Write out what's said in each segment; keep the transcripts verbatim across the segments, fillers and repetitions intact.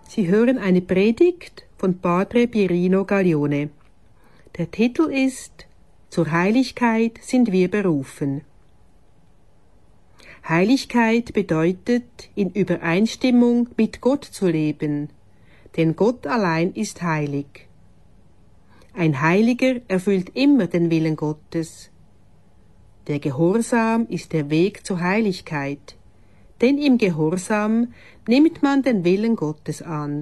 Sie hören eine Predigt von Padre Pierino Gaglione. Der Titel ist »Zur Heiligkeit sind wir berufen«. Heiligkeit bedeutet, in Übereinstimmung mit Gott zu leben, denn Gott allein ist heilig. Ein Heiliger erfüllt immer den Willen Gottes. Der Gehorsam ist der Weg zur Heiligkeit, denn im Gehorsam nimmt man den Willen Gottes an.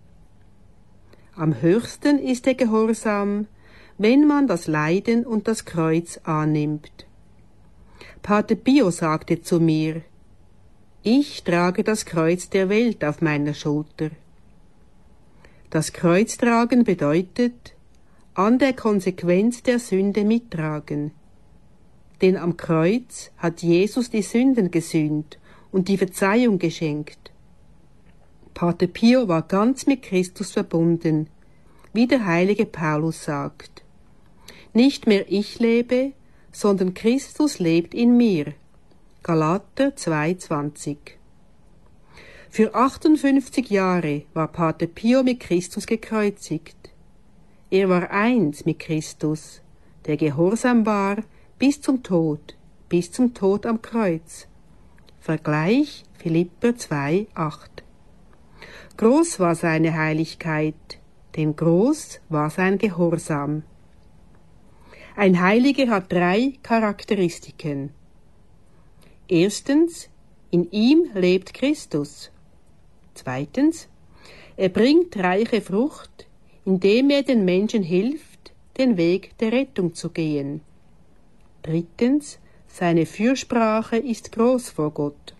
Am höchsten ist der Gehorsam, wenn man das Leiden und das Kreuz annimmt. Pater Pio sagte zu mir: Ich trage das Kreuz der Welt auf meiner Schulter. Das Kreuztragen bedeutet, an der Konsequenz der Sünde mittragen. Denn am Kreuz hat Jesus die Sünden gesühnt und die Verzeihung geschenkt. Pater Pio war ganz mit Christus verbunden, wie der heilige Paulus sagt. Nicht mehr ich lebe, sondern Christus lebt in mir. Galater zwei zwanzig. Für achtundfünfzig Jahre war Pater Pio mit Christus gekreuzigt. Er war eins mit Christus, der gehorsam war bis zum Tod, bis zum Tod am Kreuz. Vergleich Philipper zwei acht. Groß war seine Heiligkeit, denn groß war sein Gehorsam. Ein Heiliger hat drei Charakteristiken. Erstens, in ihm lebt Christus. Zweitens, er bringt reiche Frucht, indem er den Menschen hilft, den Weg der Rettung zu gehen. Drittens, seine Fürsprache ist groß vor Gott.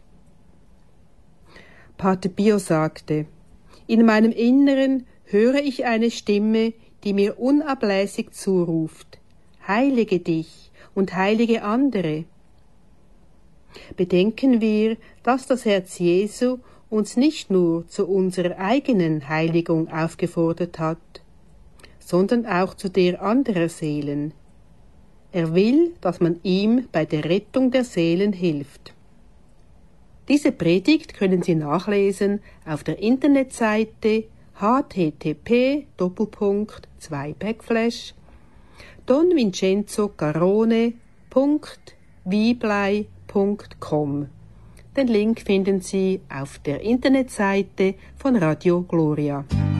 Pater Pio sagte: In meinem Inneren höre ich eine Stimme, die mir unablässig zuruft: Heilige dich und heilige andere. Bedenken wir, dass das Herz Jesu uns nicht nur zu unserer eigenen Heiligung aufgefordert hat, sondern auch zu der anderer Seelen. Er will, dass man ihm bei der Rettung der Seelen hilft. Diese Predigt können Sie nachlesen auf der Internetseite h t t p Doppelpunkt zwei Backslash don vincenzo garrone punkt viblei punkt com. Den Link finden Sie auf der Internetseite von Radio Gloria.